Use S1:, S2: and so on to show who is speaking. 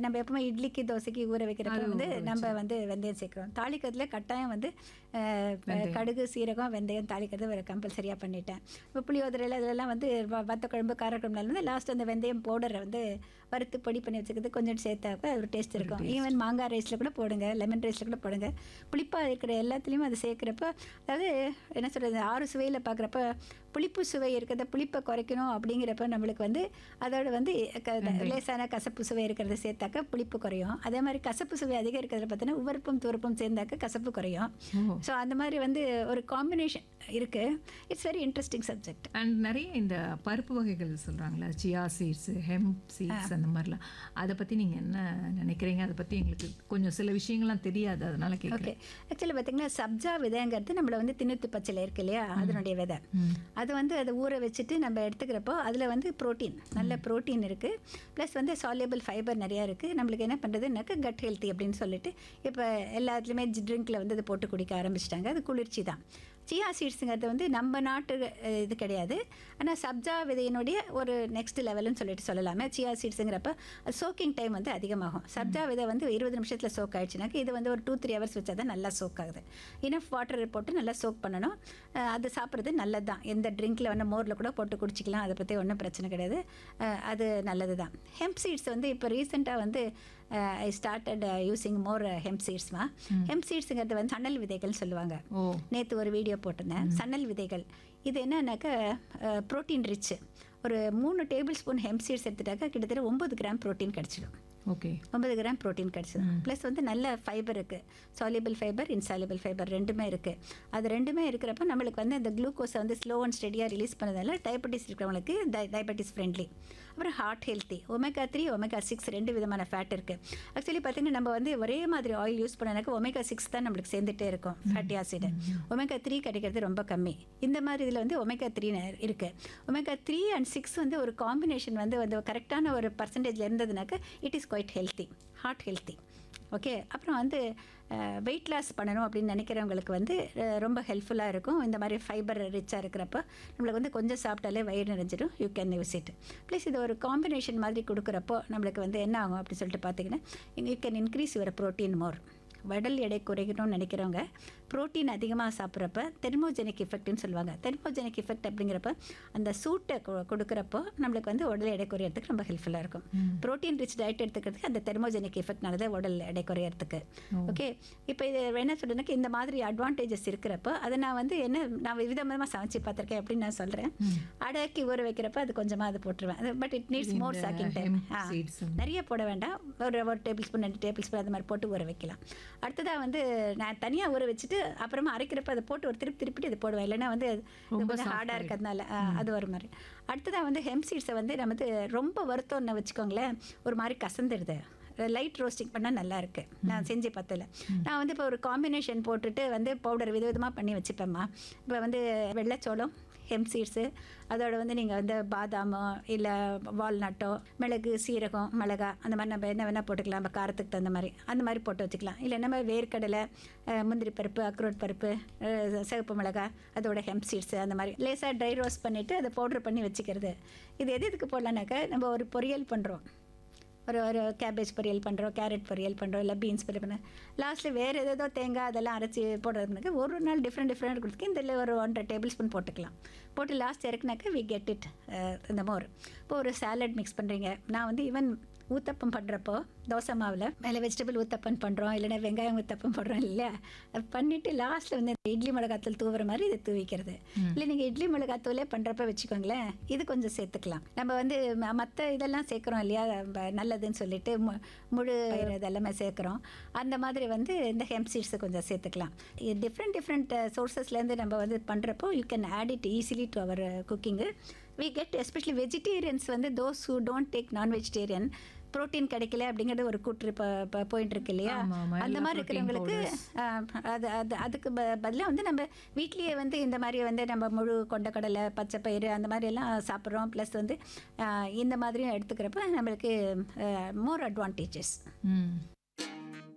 S1: நம்ம எப்பவுமே இட்லிக்கு தோசைக்கு ஊற வைக்கிறப்ப வந்து நம்ம வந்து வெந்தயம் சேர்க்குறோம். தாளிக்கிறதுல கட்டாயம் வந்து கடுகு சீரகம் வெந்தயம் தாளிக்கிறது ஒரு கம்பல்சரியாக பண்ணிட்டேன். இப்போ புளியோதரையில் இதெல்லாம் வந்து வத்த குழம்பு காரக்குழம்புல வந்து லாஸ்ட் அந்த வெந்தயம் பவுடரை வந்து வறுத்து பொடி பண்ணி வச்சுக்கிறது கொஞ்சம் சேர்த்தாக்க ஒரு டேஸ்ட் இருக்கும். ஈவன் மாங்காய் ரைஸில் கூட போடுங்க, லெமன் ரைஸில் கூட போடுங்க. புளிப்பாக இருக்கிற எல்லாத்துலேயும் அது சேர்க்குறப்ப அதாவது என்ன சொல்கிறது 6 சுவையில் பார்க்குறப்ப புளிப்பு சுவை இருக்கிறத புளிப்பை குறைக்கணும் அப்படிங்கிறப்ப நம்மளுக்கு வந்து அதோட வந்து லேசான கசப்பு சுவை இருக்கிறத சேர்த்தாக்க புளிப்பு குறையும். அதே மாதிரி கசப்பு சுவை அதிகம் இருக்கிறத பார்த்தீங்கன்னா உவர்ப்பும் துவர்ப்பும் சேர்ந்தாக்க கசப்பு குறையும். ஸோ அந்த மாதிரி வந்து ஒரு காம்பினேஷன் இருக்குது. It's very interesting subject.
S2: And நிறைய இந்த பருப்பு வகைகள் சொல்கிறாங்களா, சியா சீட்ஸ், ஹெம்ப் சீட்ஸ், அந்த மாதிரிலாம் அதை பற்றி நீங்கள் என்ன நினைக்கிறீங்க? அதை பற்றி எங்களுக்கு கொஞ்சம் சில விஷயங்கள்லாம் தெரியாது, அதனால கேட்குறேன்.
S1: ஓகே, ஆக்சுவலி பார்த்தீங்கன்னா சப்ஜா விதைங்கிறது நம்மளை வந்து தின்னுத்து பச்சையில் இருக்கு இல்லையா, அதனுடைய விதை. அது வந்து அதை ஊற வச்சுட்டு நம்ம எடுத்துக்கிறப்போ அதில் வந்து ப்ரோட்டீன், நல்ல ப்ரோட்டீன் இருக்குது. ப்ளஸ் வந்து சால்யூபிள் ஃபைபர் நிறையா இருக்குது. நம்மளுக்கு என்ன பண்ணுறதுனாக்க கட் ஹெல்த்தி அப்படின்னு சொல்லிட்டு இப்போ எல்லாத்துலேயுமே ட்ரிங்க்கில் வந்து அதை போட்டு குடிக்க ஆரம்பிச்சிட்டாங்க. அது குளிர்ச்சி தான். சியா சீட்ஸுங்கிறது வந்து நம்ம நாட்டு இது கிடையாது. ஆனால் சப்ஜா விதையினுடைய ஒரு நெக்ஸ்ட் லெவல்னு சொல்லிட்டு சொல்லலாமே. சியா சீட்ஸுங்கிறப்ப சோக்கிங் டைம் வந்து அதிகமாகும். சப்ஜா விதை வந்து 20 நிமிஷத்தில் சோக் ஆகிடுச்சுனாக்க இது வந்து ஒரு 2-3 ஹவர்ஸ் வச்சா தான் நல்லா சோக் ஆகுது. இனஃப் வாட்டர் போட்டு நல்லா சோக் பண்ணணும். அது சாப்பிட்றது நல்லது தான். எந்த ட்ரிங்க்கில் வந்து மோரில் கூட போட்டு குடிச்சிக்கலாம், அதை பற்றி ஒன்றும் பிரச்சனை கிடையாது. அது நல்லது தான். ஹெம்ப் சீட்ஸ் வந்து இப்போ ரீசெண்டாக வந்து I started using more hemp சீட்ஸ்மா. Hemp சீட்ஸுங்கிறது வந்து சணல் விதைகள் சொல்லுவாங்க. நேற்று ஒரு வீடியோ போட்டிருந்தேன். சணல் விதைகள் இது என்னன்னாக்கா ப்ரோட்டீன் ரிச்சு. ஒரு 3 டேபிள் ஸ்பூன் ஹெம்ப் சீட்ஸ் எடுத்துட்டாக்கா கிட்டத்தட்ட 9 கிராம் ப்ரோட்டீன் கிடச்சிடும்.
S2: ஓகே,
S1: 9 கிராம் ப்ரோட்டீன் கிடச்சிடும். ப்ளஸ் வந்து நல்ல ஃபைபர் இருக்குது. சால்யூபிள் ஃபைபர், இன்சால்யூபிள் ஃபைபர் ரெண்டுமே இருக்குது. அது ரெண்டுமே இருக்கிறப்ப நம்மளுக்கு வந்து அந்த குளுக்கோஸை வந்து ஸ்லோ அண்ட் ஸ்டெடியாக ரிலீஸ் பண்ணதால டயபெட்டிஸ் இருக்கிறவங்களுக்கு டயபெட்டிஸ் ஃப்ரெண்ட்லி. அப்புறம் ஹார்ட் ஹெல்த்தி. ஒமேகா 3 ஒமேகா 6 2 விதமான ஃபேட் இருக்குது. ஆக்சுவலி பார்த்தீங்கன்னா நம்ம வந்து ஒரே மாதிரி ஆயில் யூஸ் பண்ணனாக்க ஒமேகா 6 தான் நம்மளுக்கு சேர்ந்துட்டே இருக்கும், ஃபேட்டி ஆசிட். ஒமேகா 3 கிடைக்கிறது ரொம்ப கம்மி. இந்த மாதிரி இதில் வந்து ஒமேகா 3 இருக்குது. ஒமேகா 3 and 6 வந்து ஒரு காம்பினேஷன் வந்து கரெக்டான ஒரு பர்சன்டேஜில் இருந்ததுனாக்க it is quite healthy, heart healthy. Okay, அப்புறம் வந்து வெயிட் லாஸ் பண்ணணும் அப்படின்னு நினைக்கிறவங்களுக்கு வந்து ரொம்ப ஹெல்ப்ஃபுல்லாக இருக்கும். இந்த மாதிரி ஃபைபர் ரிச்சாக இருக்கிறப்ப நம்மளுக்கு வந்து கொஞ்சம் சாப்பிட்டாலே வயிறு நிறைஞ்சிடும். You can use it. Plus இது ஒரு காம்பினேஷன் மாதிரி கொடுக்குறப்போ நம்மளுக்கு வந்து என்ன ஆகும் அப்படின்னு சொல்லிட்டு பார்த்தீங்கன்னா you can increase your protein மோர். உடல் எடை குறைக்கணும்னு நினைக்கிறவங்க ப்ரோட்டீன் அதிகமாக சாப்பிட்றப்ப தெர்மோஜெனிக் எஃபெக்ட்னு சொல்லுவாங்க. தெர்மோஜெனிக் எஃபெக்ட் அப்படிங்கிறப்ப அந்த சூட்டை கொடுக்குறப்போ நம்மளுக்கு வந்து உடல் எடை குறையிறதுக்கு ரொம்ப ஹெல்ப்ஃபுல்லாக இருக்கும். ப்ரோட்டீன் ரிச் டயட் எடுத்துக்கிறதுக்கு அந்த தெர்மோஜெனிக் எஃபெக்ட்னால உடல் எடை குறையிறதுக்கு. ஓகே, இப்போ இது என்ன சொல்கிறதுனாக்க இந்த மாதிரி அட்வான்டேஜஸ் இருக்கிறப்போ அதை நான் வந்து நான் விதமாக சமைச்சு பார்த்துருக்கேன் அப்படின்னு நான் சொல்கிறேன். அடக்கி ஊற வைக்கிறப்ப அது கொஞ்சமாக அது போட்டுருவேன். But it needs more shocking time. நிறைய போட வேண்டாம். ஒரு டேபிள் ஸ்பூன் 2 டேபிள் ஸ்பூன் அது மாதிரி போட்டு ஊற வைக்கலாம். அடுத்ததாக வந்து நான் தனியாக ஊற வச்சுட்டு அப்புறமா அரைக்கிறப்ப அதை போட்டு ஒரு திருப்பிட்டு இது போடுவேன். இல்லைன்னா வந்து கொஞ்சம் ஹார்டாக இருக்கிறதுனால அது ஒரு மாதிரி. அடுத்ததாக வந்து ஹெம்ப் சீட்ஸை வந்து நம்ம வந்து ரொம்ப வருத்தம்னு வச்சுக்கோங்களேன், ஒரு மாதிரி கசந்துடுது. லைட் ரோஸ்டிங் பண்ணால் நல்லா இருக்குது. நான் செஞ்சு பார்த்ததில்ல. நான் வந்து இப்போ ஒரு காம்பினேஷன் போட்டுட்டு வந்து பவுடர் விதவிதமாக பண்ணி வச்சுப்பேம்மா. இப்போ வந்து வெள்ளைச்சோளம், ஹெம்ப் சீட்ஸு, அதோட வந்து நீங்கள் வந்து பாதாமோ இல்லை வால்நட்டோ, மிளகு, சீரகம், மிளகா அந்த மாதிரி நம்ம என்ன வேணால் போட்டுக்கலாம். நம்ம காரத்துக்கு தகுந்த மாதிரி அந்த மாதிரி போட்டு வச்சுக்கலாம். இல்லை நம்ம வேர்க்கடலை, முந்திரி பருப்பு, அக்ரோட் பருப்பு, சிவப்பு மிளகா, அதோட ஹெம்ப் சீட்ஸு அந்த மாதிரி லேசாக ட்ரை ரோஸ்ட் பண்ணிவிட்டு அதை பவுட்ரு பண்ணி வச்சுக்கிறது. இது எதுக்கு போடலான்னாக்கா நம்ம ஒரு பொரியல் பண்ணுறோம், ஒரு கேபேஜ் பொரியல் பண்ணுறோம், கேரட் பொரியல் பண்ணுறோம், இல்லை பீன்ஸ் பொரியல் பண்ணுறோம். லாஸ்ட்டில் வேறு ஏதோ தேங்காய் அதெல்லாம் அரைச்சி போடுறதுனாக்க ஒரு நாள் டிஃப்ரெண்ட் கொடுத்துக்கு இதில் ஒரு 1.5 டேபிள் ஸ்பூன் போட்டுக்கலாம். போட்டு லாஸ்ட் இறக்குனாக்க வி கெட் இட் இந்த மோர். இப்போ ஒரு சாலட் மிக்ஸ் பண்ணுறீங்க. நான் வந்து ஈவன் ஊத்தப்பம் பண்ணுறப்போ தோசை மாவில் மேலே வெஜிடபிள் ஊத்தப்பம் பண்ணுறோம், இல்லைன்னா வெங்காயம் ஊத்தப்பம் பண்ணுறோம் இல்லையா, அது பண்ணிவிட்டு லாஸ்ட்டில் வந்து இட்லி மிளகாத்தூள் தூவுற மாதிரி இது தூவிக்கிறது. இல்லை நீங்கள் இட்லி மிளகாத்தூளே பண்ணுறப்ப வச்சுக்கோங்களேன், இது கொஞ்சம் சேர்த்துக்கலாம். நம்ம வந்து மற்ற இதெல்லாம் சேர்க்குறோம் இல்லையா, நல்லதுன்னு சொல்லிட்டு முழு இதெல்லாமே சேர்க்குறோம். அந்த மாதிரி வந்து இந்த ஹெம்ப் சீட்ஸை கொஞ்சம் சேர்த்துக்கலாம். டிஃப்ரெண்ட் சோர்ஸஸ்லேருந்து நம்ம வந்து பண்ணுறப்போ you can add it easily to our cooking. we get especially vegetarians வந்து those who don't take non-vegetarian protein கிடைக்கல அப்படிங்கிறது ஒரு கூற்று போயிட்டு இருக்கு இல்லையா. அந்த மாதிரி இருக்கிறவங்களுக்கு அதுக்கு பதிலாக வந்து நம்ம வீட்லேயே வந்து இந்த மாதிரி வந்து நம்ம முழு கொண்டக்கடலை, பச்சை பயிறு அந்த மாதிரி எல்லாம் சாப்பிட்றோம். ப்ளஸ் வந்து இந்த மாதிரியும் எடுத்துக்கிறப்ப நம்மளுக்கு மோர் அட்வான்டேஜஸ்.